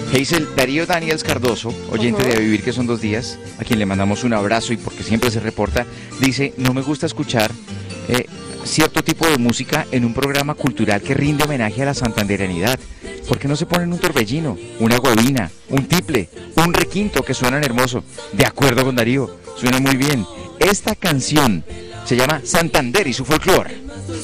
Hazel Darío Daniels Cardoso, oyente de A Vivir que son 2 días, a quien le mandamos un abrazo y porque siempre se reporta, dice, no me gusta escuchar cierto tipo de música en un programa cultural que rinde homenaje a la santandereanidad. ¿Por qué no se ponen un torbellino, una guabina, un tiple, un requinto que suenan hermoso? De acuerdo con Darío, suena muy bien. Esta canción se llama Santander y su folclore.